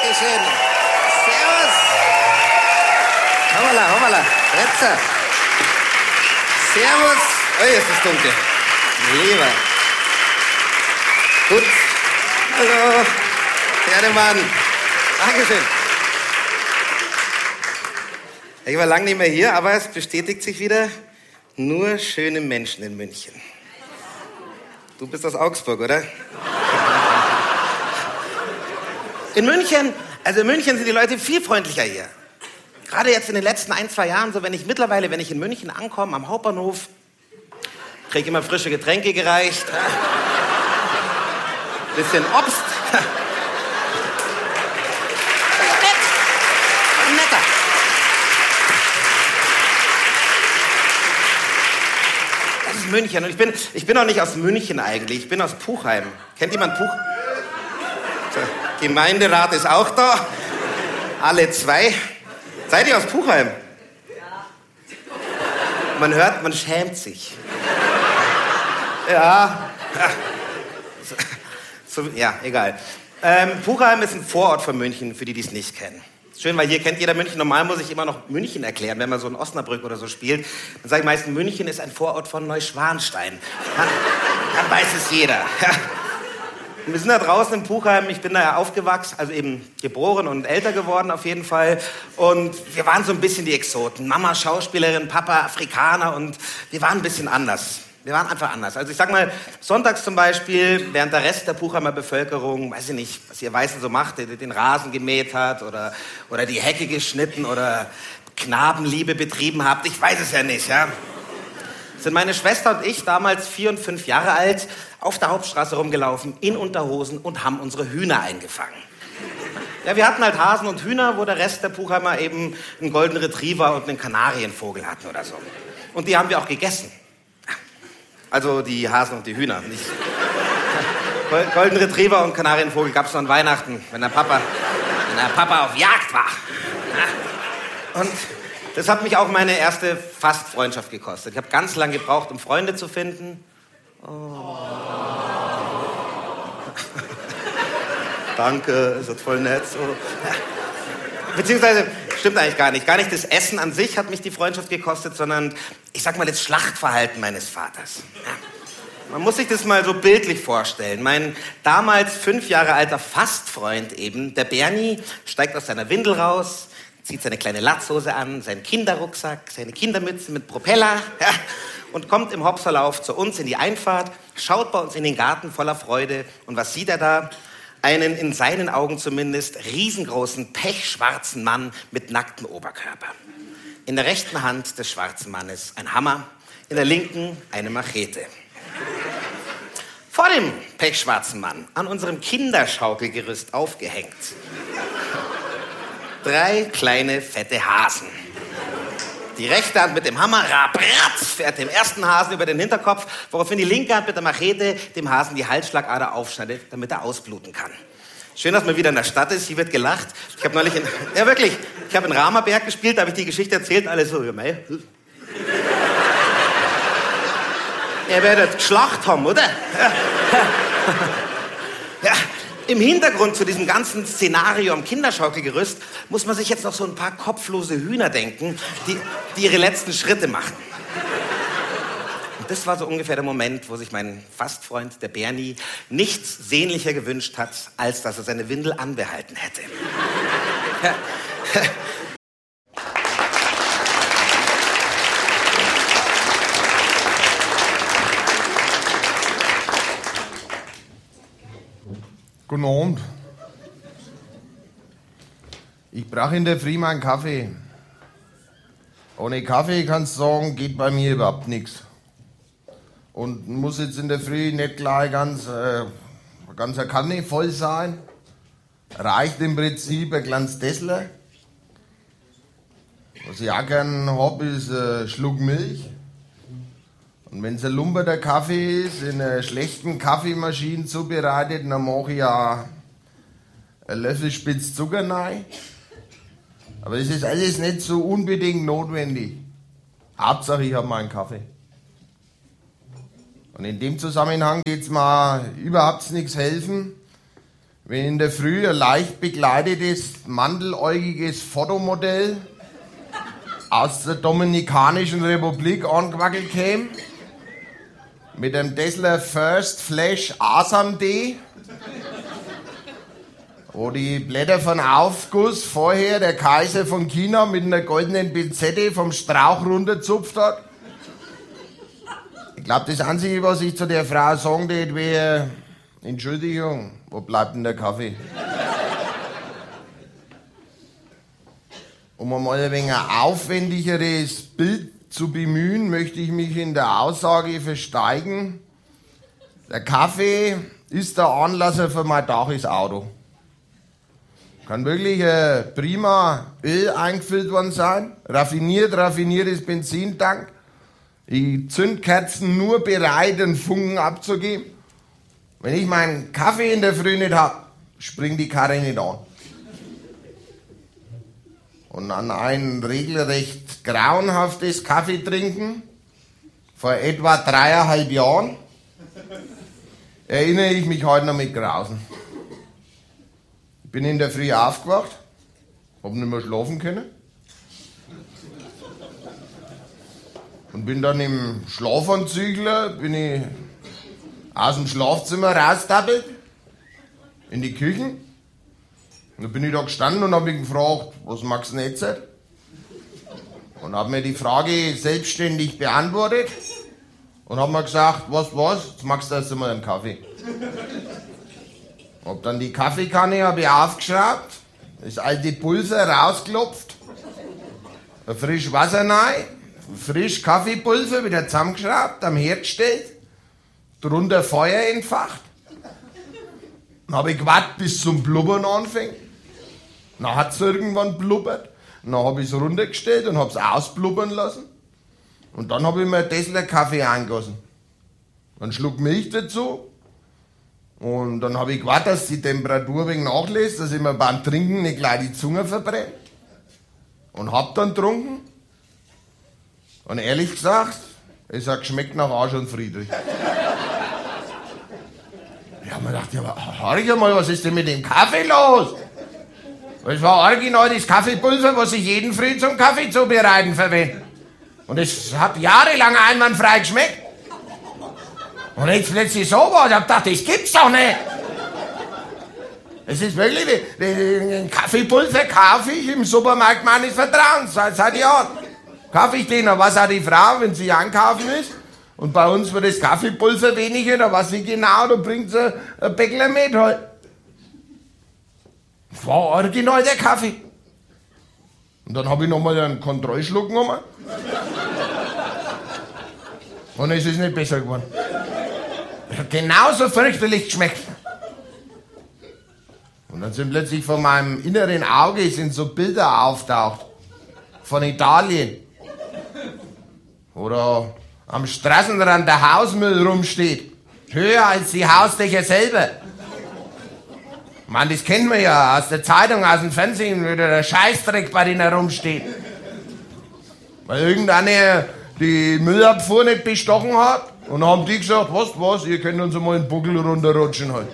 Dankeschön. Servus. Hoppala, hoppala. Retzer. Servus. Oh, jetzt ist es dunkel. Lieber. Gut. Hallo. Pferdemann. Dankeschön. Ich war lange nicht mehr hier, aber es bestätigt sich wieder, nur schöne Menschen in München. Du bist aus Augsburg, oder? In München sind die Leute viel freundlicher hier. Gerade jetzt in den letzten 1-2 Jahren, so wenn ich in München ankomme, am Hauptbahnhof, kriege ich immer frische Getränke gereicht. Bisschen Obst. Netter. Das ist München. Und ich bin auch nicht aus München eigentlich. Ich bin aus Puchheim. Kennt jemand Puchheim? Der Gemeinderat ist auch da. Alle 2. Seid ihr aus Puchheim? Ja. Man hört, man schämt sich. Ja. Ja, egal. Puchheim ist ein Vorort von München, für die es nicht kennen. Schön, weil hier kennt jeder München. Normal muss ich immer noch München erklären, wenn man so in Osnabrück oder so spielt. Dann sage ich meistens, München ist ein Vorort von Neuschwanstein. Dann weiß es jeder. Wir sind da draußen in Puchheim, ich bin da ja aufgewachsen, also eben geboren und älter geworden auf jeden Fall. Und wir waren so ein bisschen die Exoten. Mama Schauspielerin, Papa Afrikaner und wir waren ein bisschen anders. Wir waren einfach anders. Also ich sag mal, sonntags zum Beispiel, während der Rest der Puchheimer Bevölkerung, weiß ich nicht, was ihr Weißen so macht, den Rasen gemäht hat oder die Hecke geschnitten oder Knabenliebe betrieben habt, ich weiß es ja nicht, ja. Sind meine Schwester und ich, damals 4 und 5 Jahre alt, auf der Hauptstraße rumgelaufen, in Unterhosen und haben unsere Hühner eingefangen. Ja, wir hatten halt Hasen und Hühner, wo der Rest der Puchheimer eben einen Golden Retriever und einen Kanarienvogel hatten oder so. Und die haben wir auch gegessen. Also die Hasen und die Hühner, nicht. Golden Retriever und Kanarienvogel gab's noch an Weihnachten, wenn der Papa auf Jagd war. Und das hat mich auch meine erste Fast-Freundschaft gekostet. Ich habe ganz lange gebraucht, um Freunde zu finden. Oh. Danke, ist das voll nett. So. Beziehungsweise, stimmt eigentlich gar nicht. Gar nicht das Essen an sich hat mich die Freundschaft gekostet, sondern, ich sag mal, das Schlachtverhalten meines Vaters. Ja. Man muss sich das mal so bildlich vorstellen. Mein damals 5 Jahre alter Fastfreund eben, der Bernie, steigt aus seiner Windel raus, zieht seine kleine Latzhose an, seinen Kinderrucksack, seine Kindermütze mit Propeller, ja, und kommt im Hopserlauf zu uns in die Einfahrt, schaut bei uns in den Garten voller Freude. Und was sieht er da? Einen, in seinen Augen zumindest, riesengroßen, pechschwarzen Mann mit nacktem Oberkörper. In der rechten Hand des schwarzen Mannes ein Hammer, in der linken eine Machete. Vor dem pechschwarzen Mann, an unserem Kinderschaukelgerüst aufgehängt, 3 kleine, fette Hasen. Die rechte Hand mit dem Hammer, rabratz, fährt dem ersten Hasen über den Hinterkopf, woraufhin die linke Hand mit der Machete dem Hasen die Halsschlagader aufschneidet, damit er ausbluten kann. Schön, dass man wieder in der Stadt ist, hier wird gelacht. Ich habe neulich ich habe in Ramerberg gespielt, da habe ich die Geschichte erzählt, alle so, ja, mei. Ihr werdet geschlacht haben, oder? Ja. Im Hintergrund zu diesem ganzen Szenario am Kinderschaukelgerüst muss man sich jetzt noch so ein paar kopflose Hühner denken, die ihre letzten Schritte machen. Und das war so ungefähr der Moment, wo sich mein Fastfreund, der Bernie, nichts sehnlicher gewünscht hat, als dass er seine Windel anbehalten hätte. Guten Abend. Ich brauche in der Früh meinen Kaffee. Ohne Kaffee, kannst du sagen, geht bei mir überhaupt nichts. Und muss jetzt in der Früh nicht gleich ganz eine Kanne voll sein. Reicht im Prinzip ein kleines Tessler. Was ich auch gern habe, ist ein Schluck Milch. Und wenn es ein lumperter Kaffee ist, in einer schlechten Kaffeemaschine zubereitet, dann mache ich auch einen Löffel Spitz Zucker rein. Aber es ist alles nicht so unbedingt notwendig. Hauptsache, ich habe meinen Kaffee. Und in dem Zusammenhang geht es mir überhaupt nichts helfen, wenn in der Früh ein leicht bekleidetes, mandeläugiges Fotomodell aus der Dominikanischen Republik angewackelt käme, mit einem Tesla First Flash ASAM-D, wo die Blätter von Aufguss vorher der Kaiser von China mit einer goldenen Pinzette vom Strauch runterzupft hat. Ich glaube, das Einzige, was ich zu der Frau sagen würde, wäre: Entschuldigung, wo bleibt denn der Kaffee? Um einmal ein wenig ein aufwendigeres Bild zu bemühen, möchte ich mich in der Aussage versteigen: Der Kaffee ist der Anlasser für mein dachiges Auto. Kann wirklich prima Öl eingefüllt worden sein, raffiniertes Benzintank, die Zündkerzen nur bereit, einen Funken abzugeben. Wenn ich meinen Kaffee in der Früh nicht hab, springt die Karre nicht an. Und an ein regelrecht grauenhaftes Kaffeetrinken vor etwa 3,5 Jahren erinnere ich mich heute noch mit Grausen. Ich bin in der Früh aufgewacht, hab nicht mehr schlafen können und bin dann im Schlafanzügler, bin ich aus dem Schlafzimmer raustappelt in die Küche. Und dann bin ich da gestanden und habe mich gefragt, was magst du denn jetzt? Und habe mir die Frage selbstständig beantwortet und habe mir gesagt, was, jetzt magst du erst einmal einen Kaffee. Hab dann die Kaffeekanne aufgeschraubt, das alte Pulver rausgeklopft, ein frisch Wasser rein, frisch Kaffeepulver wieder zusammengeschraubt, am Herd gestellt, drunter Feuer entfacht. Dann habe ich gewartet, bis zum Blubbern anfängt. Dann hat es irgendwann blubbert. Dann habe ich es runtergestellt und habe es ausblubbern lassen. Und dann habe ich mir einen Tesla Kaffee eingegossen. Einen Schluck Milch dazu. Und dann habe ich gewartet, dass die Temperatur ein wenig nachlässt, dass ich mir beim Trinken nicht gleich die Zunge verbrenne. Und hab dann getrunken. Und ehrlich gesagt, es hat geschmeckt nach Arsch und Friedrich. Ich hab mir gedacht, ja, hör mal, was ist denn mit dem Kaffee los? Das war original das Kaffeepulver, was ich jeden Früh zum Kaffee zubereiten verwende. Und es hat jahrelang einwandfrei geschmeckt. Und jetzt plötzlich sowas. Ich hab gedacht, das gibt's doch nicht. Es ist wirklich, den Kaffeepulver kaufe ich im Supermarkt meines Vertrauens, seit Jahren. Kaufe ich den, dann weiß auch die Frau, wenn sie einkaufen ist. Und bei uns wird das Kaffeepulver weniger, da weiß ich genau, da bringt sie ein Bäckler mit halt. Das war original der Kaffee. Und dann habe ich nochmal einen Kontrollschluck genommen. Und es ist nicht besser geworden. Es hat genauso fürchterlich geschmeckt. Und dann sind plötzlich vor meinem inneren Auge sind so Bilder auftaucht. Von Italien. Oder am Straßenrand der Hausmüll rumsteht. Höher als die Hausdächer selber. Man, das kennt man ja aus der Zeitung, aus dem Fernsehen, wie der Scheißdreck bei denen herumsteht. Weil irgendeiner die Müllabfuhr nicht bestochen hat. Und dann haben die gesagt, was, ihr könnt uns einmal den Buckel runterrutschen halt.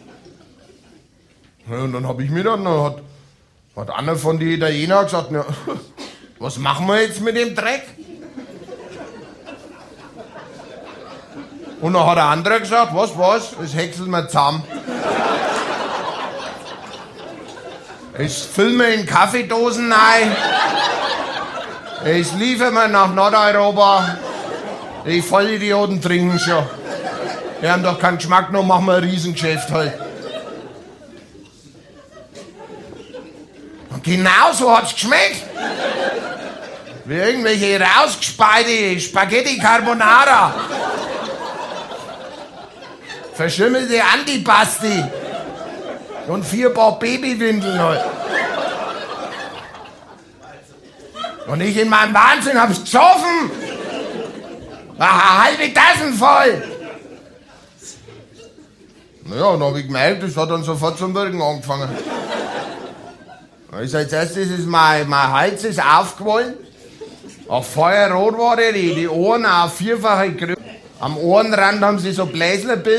Ja, und dann habe ich mir dann, hat einer von den Italienern gesagt, na, was machen wir jetzt mit dem Dreck? Und dann hat ein anderer gesagt, was, das häckseln wir zusammen. Das füllen wir in Kaffeedosen rein. Das liefern wir nach Nordeuropa. Die Vollidioten trinken schon. Die haben doch keinen Geschmack, noch machen wir ein Riesengeschäft halt. Und genau so hat's geschmeckt. Wie irgendwelche rausgespeite Spaghetti Carbonara. Verschimmelte Antipasti. Und 4 Paar Babywindeln halt. Und ich in meinem Wahnsinn hab's gesoffen. War eine halbe Tassen voll. Naja, dann hab ich gemerkt, das hat dann sofort zum Wirken angefangen. Also als erstes ist mein Hals ist aufgewollen. Auch feuerrot war die Ohren auf vierfache Größe. Am Ohrenrand haben sie so Bläslerbilder.